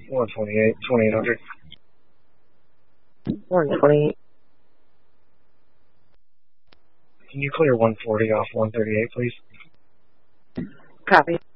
128, 2800. 128. Can you clear 140 off 138, please? Copy.